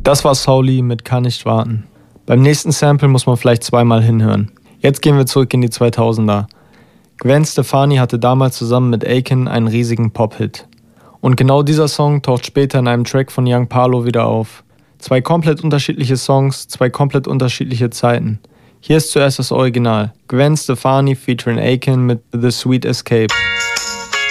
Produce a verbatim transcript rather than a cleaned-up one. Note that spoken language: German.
Das war Souley mit Kann nicht warten. Beim nächsten Sample muss man vielleicht zweimal hinhören. Jetzt gehen wir zurück in die zweitausender. Gwen Stefani hatte damals zusammen mit Aiken einen riesigen Pop-Hit. Und genau dieser Song taucht später in einem Track von Young Parlo wieder auf. Zwei komplett unterschiedliche Songs, zwei komplett unterschiedliche Zeiten. Hier ist zuerst das Original. Gwen Stefani featuring Aiken mit The Sweet Escape.